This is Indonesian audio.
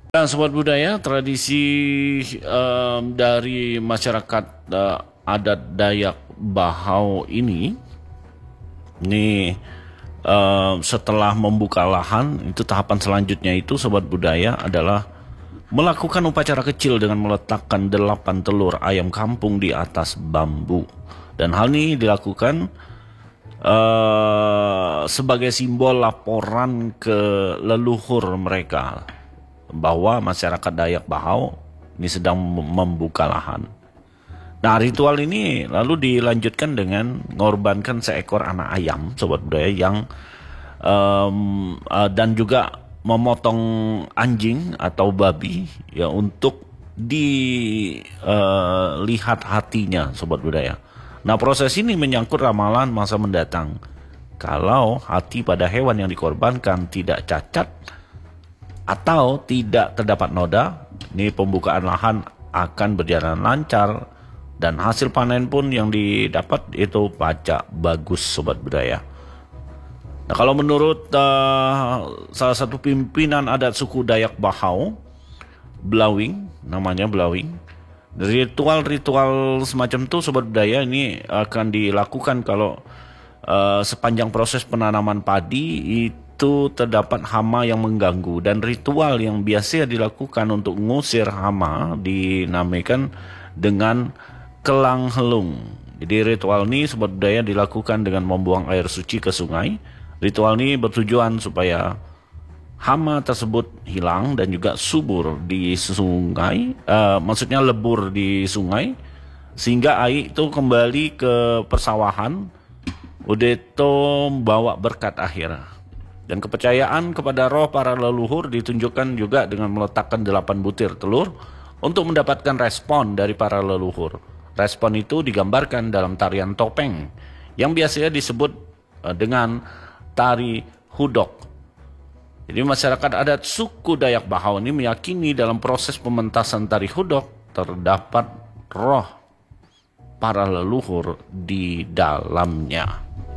Dan sobat budaya, tradisi dari masyarakat adat Dayak Bahau ini setelah membuka lahan, itu tahapan selanjutnya itu sobat budaya adalah melakukan upacara kecil dengan meletakkan 8 telur ayam kampung di atas bambu. Dan hal ini dilakukan sebagai simbol laporan ke leluhur mereka bahwa masyarakat Dayak Bahau ini sedang membuka lahan. Nah, ritual ini lalu dilanjutkan dengan mengorbankan seekor anak ayam, sobat budaya, yang dan juga memotong anjing atau babi ya untuk dilihat hatinya, sobat budaya. Nah, proses ini menyangkut ramalan masa mendatang. Kalau hati pada hewan yang dikorbankan tidak cacat atau tidak terdapat noda, ini pembukaan lahan akan berjalan lancar dan hasil panen pun yang didapat itu pacak bagus, sobat budaya. Nah, kalau menurut salah satu pimpinan adat suku Dayak Bahau, Blawing, namanya Blawing, ritual-ritual semacam itu, sobat budaya, ini akan dilakukan kalau sepanjang proses penanaman padi itu terdapat hama yang mengganggu, dan ritual yang biasa dilakukan untuk mengusir hama dinamakan dengan kelang helung. Jadi ritual ini sobat budaya dilakukan dengan membuang air suci ke sungai. Ritual ini bertujuan supaya hama tersebut hilang dan juga subur di sungai, maksudnya lebur di sungai, sehingga air itu kembali ke persawahan, udah itu bawa berkat akhir. Dan kepercayaan kepada roh para leluhur ditunjukkan juga dengan meletakkan 8 butir telur untuk mendapatkan respon dari para leluhur. Respon itu digambarkan dalam tarian topeng yang biasanya disebut dengan tari hudok. Jadi masyarakat adat suku Dayak Bahau ini meyakini dalam proses pementasan tari hudok terdapat roh para leluhur di dalamnya.